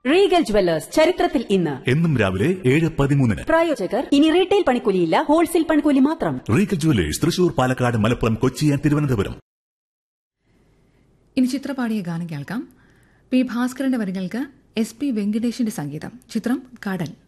Regal jewellers ചരിത്രത്തിൽ ഇന്ന് എന്നും രാവിലെ 7:13. പ്രായോജകർ ഇനി റീറ്റെയിൽ പണിക്കൂലിയില്ല, ഹോൾസെയിൽ പണിക്കൂലി മാത്രം. Regal jewellers Thrissur, Palakkad, Malappuram, Kochi and Thiruvananthapuram. ഇനി ചിത്രപാടിയ ഗാനം കേൾക്കാം. പി ഭാസ്കരന്റെ വരികൾക്ക് SP വെങ്കിടേഷിന്റെ സംഗീതം. ചിത്രം കടൽ.